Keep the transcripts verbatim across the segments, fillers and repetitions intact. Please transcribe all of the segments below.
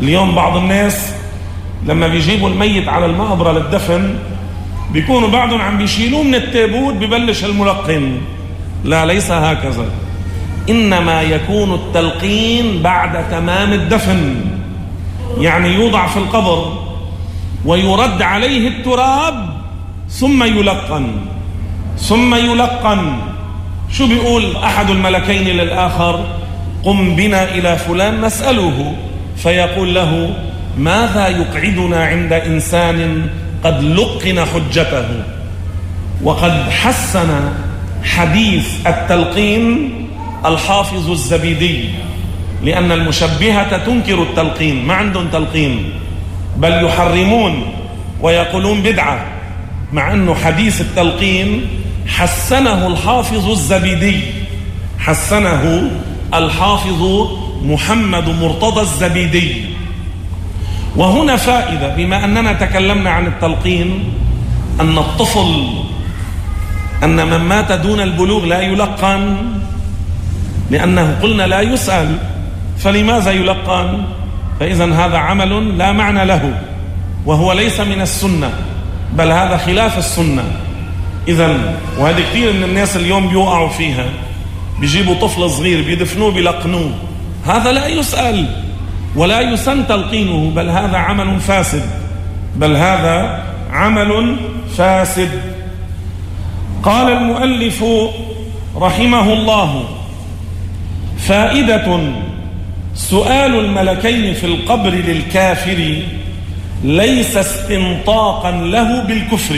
اليوم بعض الناس لما بيجيبوا الميت على المقبرة للدفن بيكونوا بعضهم عم بيشيلوه من التابوت ببلش الملقن. لا، ليس هكذا، إنما يكون التلقين بعد تمام الدفن، يعني يوضع في القبر ويرد عليه التراب ثم يلقن ثم يلقن شو بيقول أحد الملكين للآخر؟ قم بنا إلى فلان نسأله، فيقول له ماذا يقعدنا عند إنسان قد لقن حجته. وقد حسن حديث التلقين الحافظ الزبيدي، لأن المشبهة تنكر التلقين، ما عندهم تلقين بل يحرمون ويقولون بدعة، مع أنه حديث التلقين حسنه الحافظ الزبيدي، حسنه الحافظ محمد مرتضى الزبيدي. وهنا فائدة، بما أننا تكلمنا عن التلقين، أن الطفل أن من مات دون البلوغ لا يلقن، لأنه قلنا لا يسأل، فلماذا يلقن؟ فإذن هذا عمل لا معنى له، وهو ليس من السنة، بل هذا خلاف السنة. إذن وهذه كثير من الناس اليوم بيوقعوا فيها، بيجيبوا طفل صغير بيدفنوه بيلقنوه، هذا لا يسأل ولا يسن تلقينه، بل هذا عمل فاسد، بل هذا عمل فاسد. قال المؤلف رحمه الله: فائدة: سؤال الملكين في القبر للكافر ليس استنطاقا له بالكفر.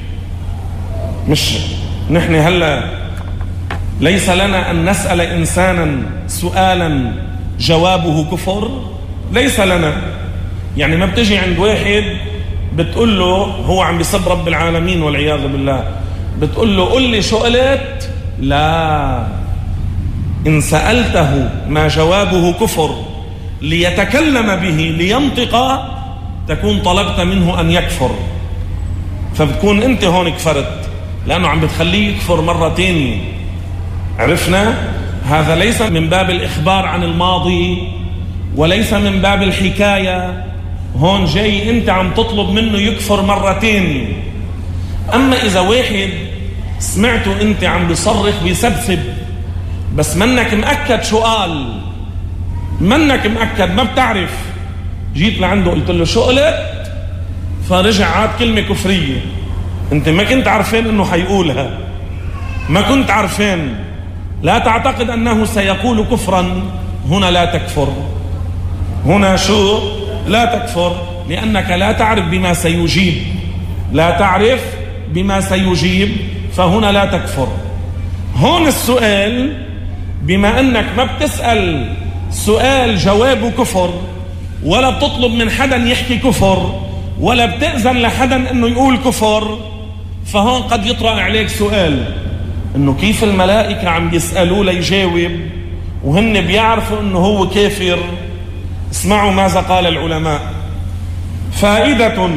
مش نحن هلا ليس لنا أن نسأل إنسانا سؤالا جوابه كفر، ليس لنا. يعني ما بتجي عند واحد بتقول له هو عم بيسب رب العالمين والعياذ بالله، بتقول له قل لي شو قلت؟ لا، إن سألته ما جوابه كفر ليتكلم به لينطق تكون طلبت منه أن يكفر، فبتكون أنت هون كفرت، لأنه عم بتخليه يكفر مرة تانية. عرفنا؟ هذا ليس من باب الإخبار عن الماضي وليس من باب الحكاية، هون جاي أنت عم تطلب منه يكفر مرة تانية. أما إذا واحد سمعته أنت عم بيصرخ ويسبسب بس منك مأكد شو قال، منك مأكد ما بتعرف، جيت لعنده قلت له شو قلت؟ فرجع عاد كلمة كفرية، أنت ما كنت عارفين أنه حيقولها، ما كنت عارفين، لا تعتقد أنه سيقول كفرا، هنا لا تكفر، هنا شو؟ لا تكفر، لأنك لا تعرف بما سيجيب، لا تعرف بما سيجيب، فهنا لا تكفر. هون السؤال، بما أنك ما بتسأل سؤال جوابه كفر، ولا بتطلب من حدا يحكي كفر، ولا بتأذن لحدا أنه يقول كفر، فهون قد يطرأ عليك سؤال أنه كيف الملائكة عم يسألوه ليجاوب وهن بيعرفوا أنه هو كافر. اسمعوا ماذا قال العلماء: فائدة: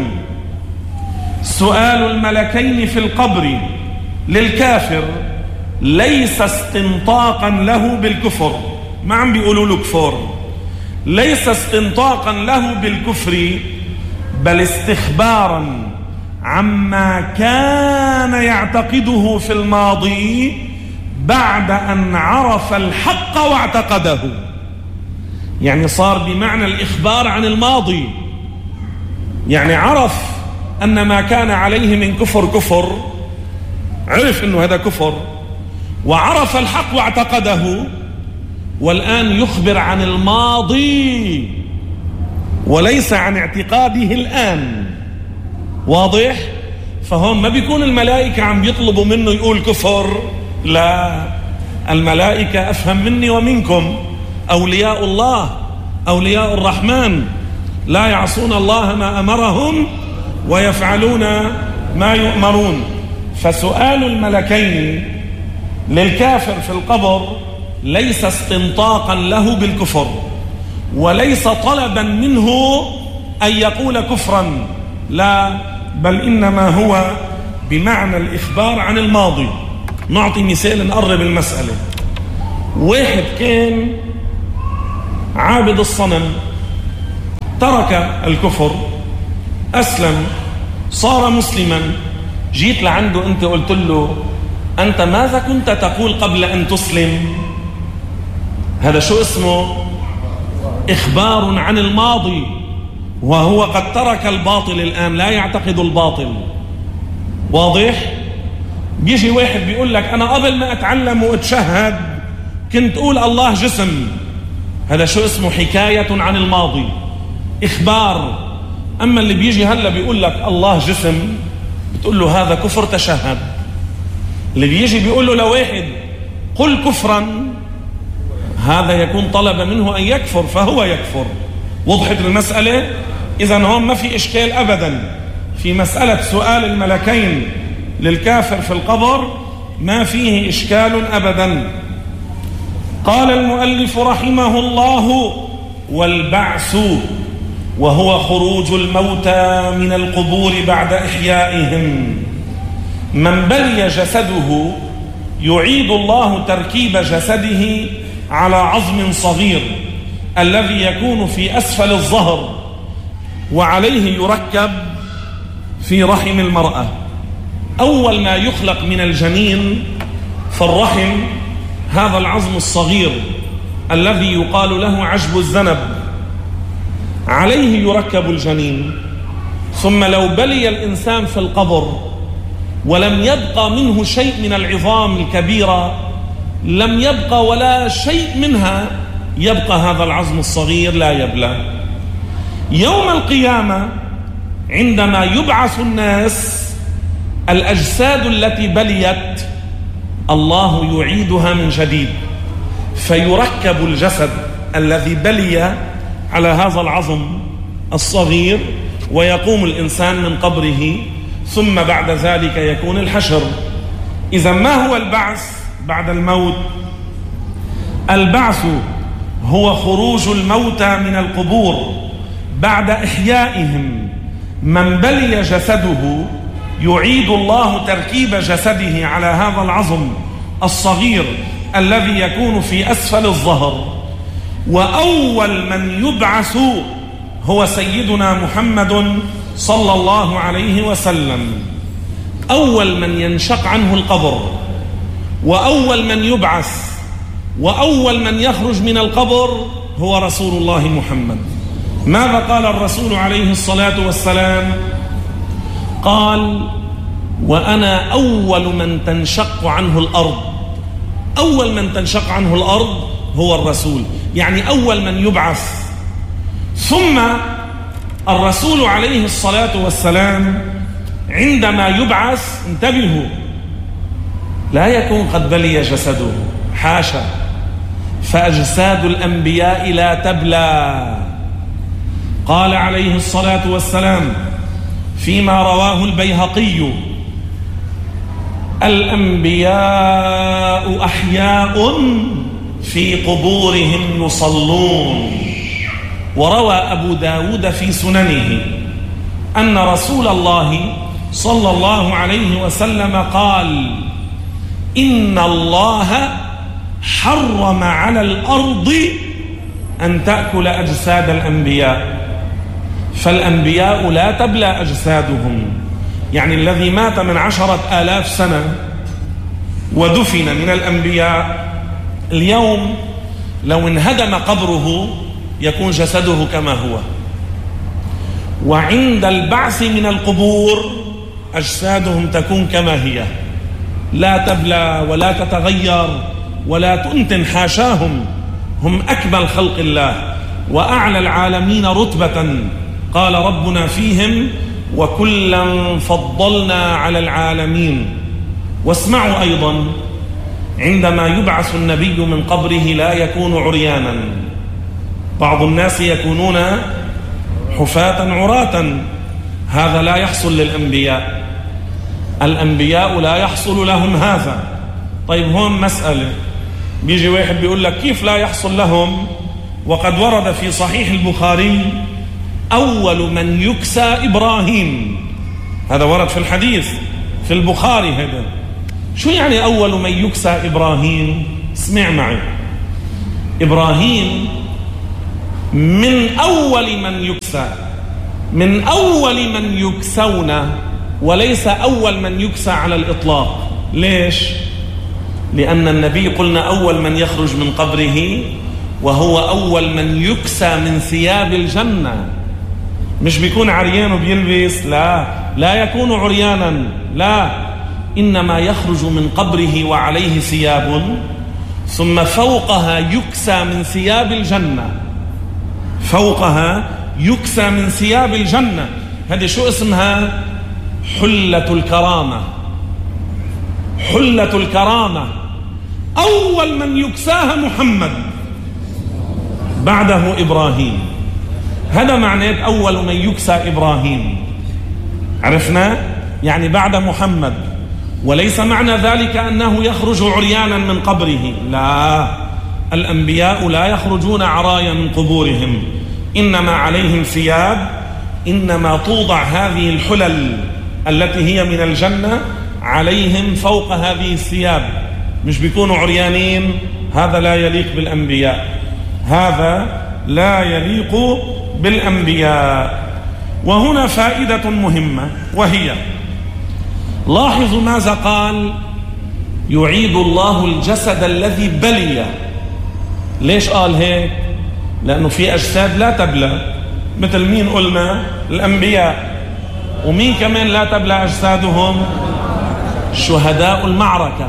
سؤال الملكين في القبر للكافر ليس استنطاقا له بالكفر، ما عم بيقولوا له كفر، ليس استنطاقا له بالكفر، بل استخبارا عما كان يعتقده في الماضي بعد أن عرف الحق واعتقده. يعني صار بمعنى الإخبار عن الماضي، يعني عرف أن ما كان عليه من كفر كفر، عرف أنه هذا كفر، وعرف الحق واعتقده، والآن يخبر عن الماضي وليس عن اعتقاده الآن. واضح؟ فهم ما بيكون الملائكة عم يطلبوا منه يقول كفر، لا، الملائكة أفهم مني ومنكم، أولياء الله، أولياء الرحمن، لا يعصون الله ما أمرهم ويفعلون ما يؤمرون. فسؤال الملكين للكافر في القبر ليس استنطاقا له بالكفر، وليس طلبا منه أن يقول كفرا، لا، بل إنما هو بمعنى الإخبار عن الماضي. نعطي مثال نقرب المسألة. واحد كان عابد الصنم، ترك الكفر، أسلم، صار مسلما، جيت لعنده أنت قلت له أنت ماذا كنت تقول قبل أن تسلم؟ هذا شو اسمه؟ إخبار عن الماضي، وهو قد ترك الباطل الآن، لا يعتقد الباطل. واضح؟ بيجي واحد بيقول لك أنا قبل ما أتعلم وأتشهد كنت أقول الله جسم، هذا شو اسمه؟ حكاية عن الماضي، إخبار. أما اللي بيجي هلا بيقول لك الله جسم، بتقول له هذا كفر تشهد. اللي بيجي بيقول له لواحد قل كفرا، هذا يكون طلب منه أن يكفر فهو يكفر. وضحت المسألة؟ إذن هون ما في إشكال أبدا في مسألة سؤال الملكين للكافر في القبر، ما فيه إشكال أبدا. قال المؤلف رحمه الله: والبعث وهو خروج الموتى من القبور بعد إحيائهم. من بلي جسده يعيد الله تركيب جسده على عظم صغير الذي يكون في أسفل الظهر، وعليه يركب في رحم المرأة. أول ما يخلق من الجنين في الرحم هذا العظم الصغير الذي يقال له عجب الذنب، عليه يركب الجنين. ثم لو بلي الإنسان في القبر ولم يبقى منه شيء من العظام الكبيرة، لم يبقى ولا شيء منها، يبقى هذا العظم الصغير لا يبلى. يوم القيامة عندما يبعث الناس، الأجساد التي بليت الله يعيدها من جديد، فيركب الجسد الذي بلي على هذا العظم الصغير، ويقوم الإنسان من قبره، ثم بعد ذلك يكون الحشر. إذا ما هو البعث بعد الموت؟ البعث هو خروج الموتى من القبور بعد إحيائهم. من بلي جسده يعيد الله تركيب جسده على هذا العظم الصغير الذي يكون في أسفل الظهر. وأول من يبعث هو سيدنا محمد صلى الله عليه وسلم. أول من ينشق عنه القبر، وأول من يبعث، وأول من يخرج من القبر هو رسول الله محمد. ماذا قال الرسول عليه الصلاة والسلام؟ قال: وأنا أول من تنشق عنه الأرض. أول من تنشق عنه الأرض هو الرسول، يعني أول من يبعث. ثم الرسول عليه الصلاة والسلام عندما يبعث، انتبهوا، لا يكون قد بلي جسده، حاشا، فأجساد الأنبياء لا تبلى. قال عليه الصلاة والسلام فيما رواه البيهقي: الأنبياء أحياء في قبورهم يصلون. وروى أبو داود في سننه أن رسول الله صلى الله عليه وسلم قال: إن الله حرم على الأرض أن تأكل أجساد الأنبياء. فالأنبياء لا تبلى أجسادهم، يعني الذي مات من عشرة آلاف سنة ودفن من الأنبياء، اليوم لو انهدم قبره يكون جسده كما هو. وعند البعث من القبور أجسادهم تكون كما هي، لا تبلى ولا تتغير ولا تنتن، حاشاهم، هم أكمل خلق الله وأعلى العالمين رتبة. قال ربنا فيهم: وكلا فضلنا على العالمين. واسمعوا أيضا: عندما يبعث النبي من قبره لا يكون عريانا. بعض الناس يكونون حفاة عراة، هذا لا يحصل للأنبياء. الأنبياء لا يحصل لهم هذا. طيب هون مسألة، بيجي واحد بيقول لك كيف لا يحصل لهم وقد ورد في صحيح البخاري: أول من يكسى إبراهيم. هذا ورد في الحديث في البخاري. هذا شو يعني أول من يكسى إبراهيم؟ اسمع معي. إبراهيم من أول من يكسى، من أول من يكسون، وليس أول من يكسى على الإطلاق. ليش؟ لأن النبي قلنا أول من يخرج من قبره، وهو أول من يكسى من ثياب الجنة. مش بيكون عريان وبيلبس، لا لا يكون عريانا، لا، إنما يخرج من قبره وعليه ثياب، ثم فوقها يكسى من ثياب الجنة، فوقها يكسى من ثياب الجنة. هذه شو اسمها؟ حلة الكرامة. حلة الكرامة أول من يكساها محمد، بعده إبراهيم. هذا معناه أول من يكسى إبراهيم، عرفنا؟ يعني بعد محمد. وليس معنى ذلك أنه يخرج عريانا من قبره، لا، الأنبياء لا يخرجون عرايا من قبورهم، إنما عليهم ثياب، إنما توضع هذه الحلل التي هي من الجنة عليهم فوق هذه الثياب، مش بيكونوا عريانين. هذا لا يليق بالأنبياء، هذا لا يليق بالأنبياء. وهنا فائدة مهمة، وهي لاحظوا ماذا قال: يعيد الله الجسد الذي بلي. ليش قال هيك؟ لأنه في أجساد لا تبلى، مثل مين قلنا؟ الأنبياء. ومين كمان لا تبلى أجسادهم؟ شهداء المعركة.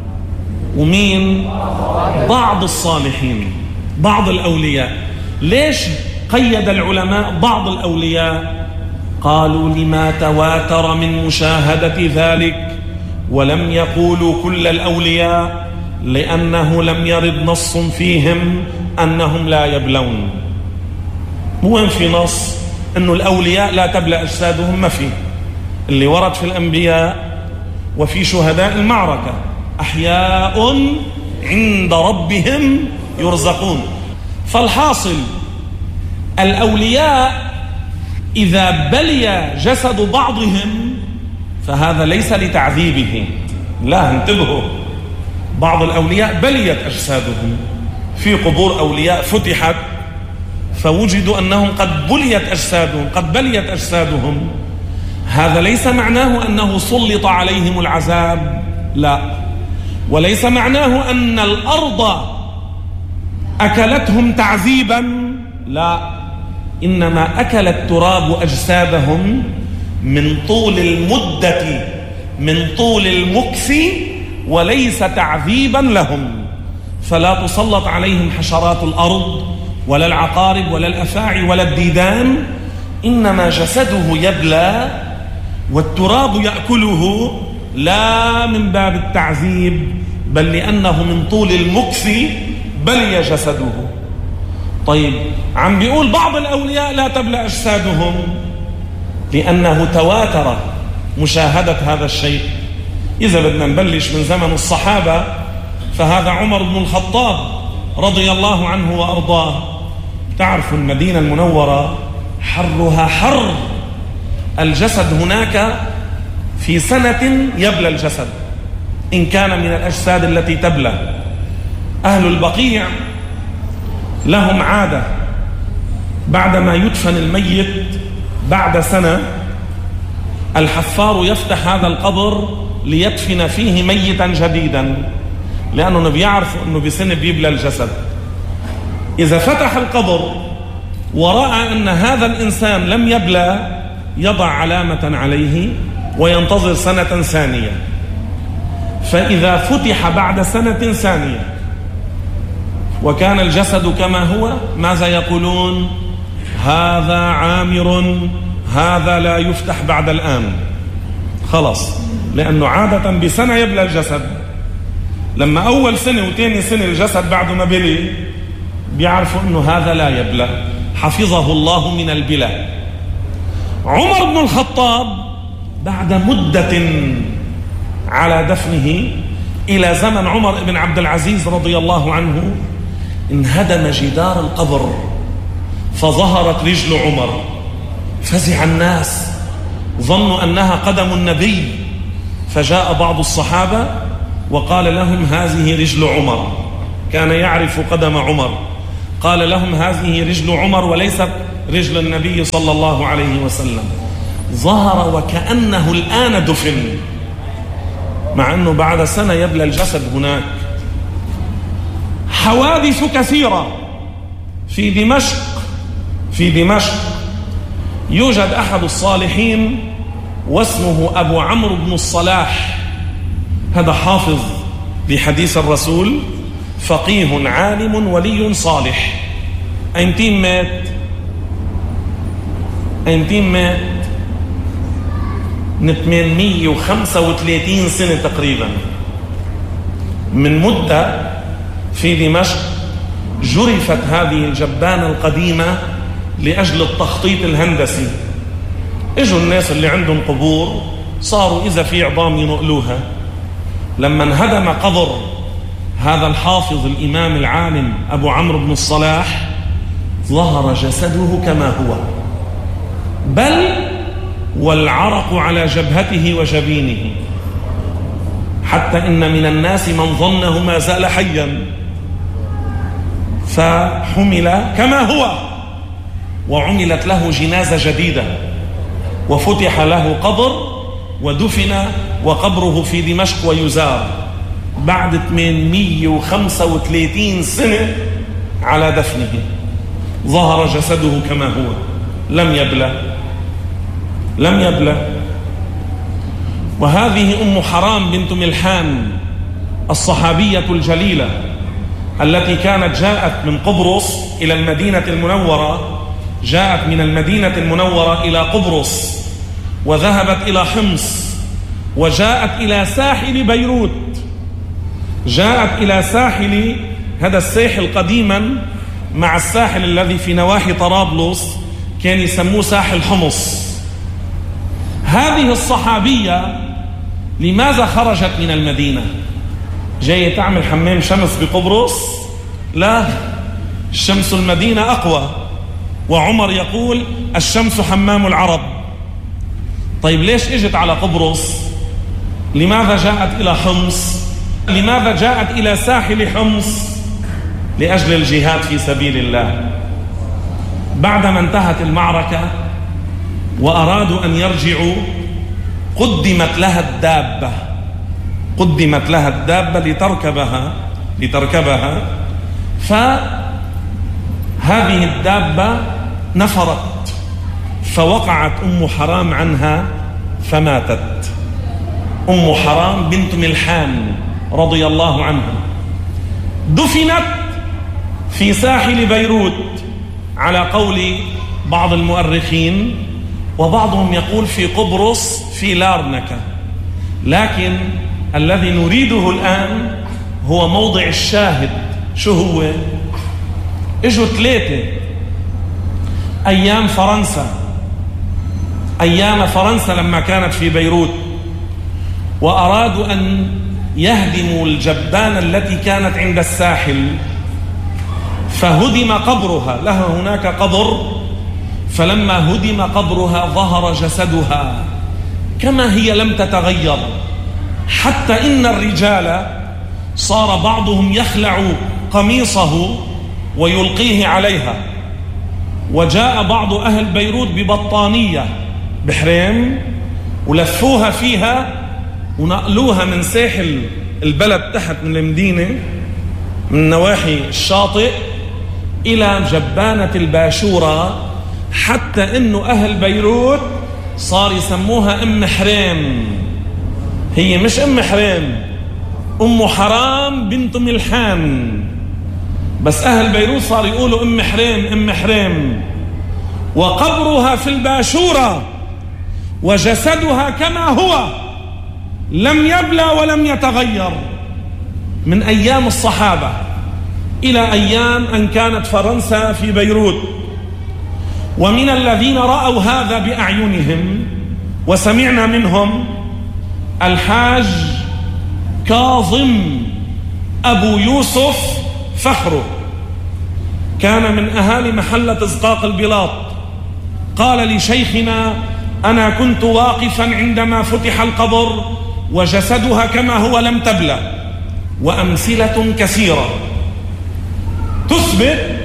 ومين؟ بعض الصالحين، بعض الأولياء. ليش قيد العلماء بعض الأولياء؟ قالوا لما تواتر من مشاهدة ذلك، ولم يقولوا كل الأولياء، لأنه لم يرد نص فيهم أنهم لا يبلون. وين في نص أنه الأولياء لا تبلى أجسادهم؟ ما في. اللي ورد في الأنبياء وفي شهداء المعركة أحياء عند ربهم يرزقون. فالحاصل الأولياء إذا بلي جسد بعضهم فهذا ليس لتعذيبه، لا، انتبهوا، بعض الأولياء بليت أجسادهم، في قبور أولياء فتحت فوجدوا أنهم قد بليت أجسادهم، قد بليت أجسادهم. هذا ليس معناه أنه سلط عليهم العذاب، لا، وليس معناه أن الأرض أكلتهم تعذيبا، لا، إنما أكل التراب أجسادهم من طول المدة، من طول المكث، وليس تعذيبا لهم. فلا تسلط عليهم حشرات الأرض ولا العقارب ولا الأفاعي ولا الديدان، إنما جسده يبلى والتراب يأكله، لا من باب التعذيب، بل لأنه من طول المكث بلي جسده. طيب، عم بيقول بعض الأولياء لا تبلى أجسادهم لأنه تواتر مشاهدة هذا الشيء. إذا بدنا نبلش من زمن الصحابة فهذا عمر بن الخطاب رضي الله عنه وأرضاه. تعرفوا المدينة المنورة حرها حر، الجسد هناك في سنة يبلى الجسد إن كان من الأجساد التي تبلى. أهل البقيع لهم عادة بعدما يدفن الميت بعد سنة الحفار يفتح هذا القبر ليدفن فيه ميتا جديدا، لأنه بيعرفوا أنه بسنة بيبلى الجسد. إذا فتح القبر ورأى أن هذا الإنسان لم يبلى يضع علامة عليه وينتظر سنة ثانية. فإذا فتح بعد سنة ثانية وكان الجسد كما هو، ماذا يقولون؟ هذا عامر، هذا لا يفتح بعد الآن، خلص، لأنه عادة بسنة يبلى الجسد. لما أول سنة وتاني سنة الجسد بعد ما بلي بيعرفوا أنه هذا لا يبلى، حفظه الله من البلاء. عمر بن الخطاب بعد مدة على دفنه إلى زمن عمر بن عبد العزيز رضي الله عنه انهدم جدار القبر فظهرت رجل عمر، فزع الناس، ظنوا أنها قدم النبي، فجاء بعض الصحابة وقال لهم هذه رجل عمر، كان يعرف قدم عمر، قال لهم هذه رجل عمر وليست رجل النبي صلى الله عليه وسلم. ظهر وكأنه الآن دفن، مع أنه بعد سنة يبلى الجسد هناك. حوادث كثيرة في دمشق. في دمشق يوجد أحد الصالحين واسمه أبو عمرو بن الصلاح، هذا حافظ لحديث الرسول، فقيه عالم ولي صالح. أيمتين مات؟ أيمتين مات؟ من ثمانمئة وخمسة وثلاثين سنة تقريبا، من مدة في دمشق جرفت هذه الجبانة القديمة لأجل التخطيط الهندسي. اجوا الناس اللي عندهم قبور صاروا إذا في عظام ينقلوها. لما انهدم قبر هذا الحافظ الإمام العالم أبو عمرو بن الصلاح ظهر جسده كما هو، بل والعرق على جبهته وجبينه، حتى إن من الناس من ظنه ما زال حيا، فحمل كما هو وعملت له جنازة جديدة وفتح له قبر ودفن، وقبره في دمشق ويزار بعد ثمانمئة وخمسة وثلاثين سنة على دفنه. ظهر جسده كما هو، لم يبلى لم يبلى. وهذه أم حرام بنت ملحان الصحابية الجليلة التي كانت جاءت من قبرص إلى المدينة المنورة، جاءت من المدينة المنورة إلى قبرص، وذهبت إلى حمص، وجاءت إلى ساحل بيروت، جاءت إلى ساحل، هذا الساحل قديما مع الساحل الذي في نواحي طرابلس كان يسموه ساحل حمص. هذه الصحابية لماذا خرجت من المدينة؟ جاية تعمل حمام شمس بقبرص؟ لا، الشمس المدينة أقوى، وعمر يقول الشمس حمام العرب. طيب ليش اجت على قبرص؟ لماذا جاءت إلى حمص؟ لماذا جاءت إلى ساحل حمص؟ لأجل الجهاد في سبيل الله. بعدما انتهت المعركة وأرادوا أن يرجعوا قدمت لها الدابة، قدمت لها الدابة لتركبها لتركبها فهذه الدابة نفرت، فوقعت أم حرام عنها فماتت. أم حرام بنت ملحان رضي الله عنها دفنت في ساحل بيروت على قول بعض المؤرخين، وبعضهم يقول في قبرص في لارنكا، لكن الذي نريده الآن هو موضع الشاهد. شو هو؟ اجوا ثلاثة أيام فرنسا، أيام فرنسا لما كانت في بيروت، وأرادوا أن يهدموا الجبانة التي كانت عند الساحل، فهدم قبرها، لها هناك قبر، فلما هدم قبرها ظهر جسدها كما هي لم تتغير، حتى إن الرجال صار بعضهم يخلع قميصه ويلقيه عليها. وجاء بعض أهل بيروت ببطانية بحريم ولفوها فيها ونقلوها من ساحل البلد تحت من المدينة من نواحي الشاطئ إلى جبانة الباشورة، حتى إنه أهل بيروت صار يسموها أم حريم. هي مش أم حريم، أم حرام بنت ملحان، بس أهل بيروت صار يقولوا أم حريم أم حريم. وقبرها في الباشورة وجسدها كما هو لم يبلى ولم يتغير من أيام الصحابة إلى أيام أن كانت فرنسا في بيروت. ومن الذين رأوا هذا بأعينهم وسمعنا منهم الحاج كاظم أبو يوسف فخره، كان من أهالي محلة إزقاق البلاط، قال لشيخنا أنا كنت واقفا عندما فتح القبر وجسدها كما هو لم تبلى. وأمثلة كثيرة تثبت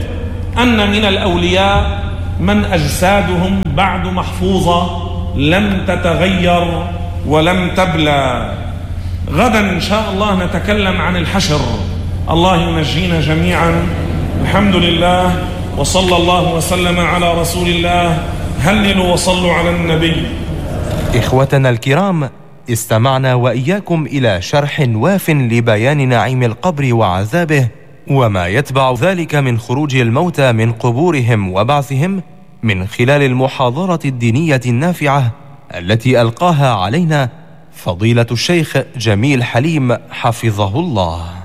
أن من الأولياء من أجسادهم بعد محفوظة لم تتغير ولم تبلى. غدا إن شاء الله نتكلم عن الحشر. الله ينجينا جميعا. الحمد لله وصلى الله وسلم على رسول الله. هللوا وصلوا على النبي. إخوتنا الكرام، استمعنا وإياكم إلى شرح واف لبيان نعيم القبر وعذابه وما يتبع ذلك من خروج الموتى من قبورهم وبعثهم من خلال المحاضرة الدينية النافعة التي ألقاها علينا فضيلة الشيخ جميل حليم حفظه الله.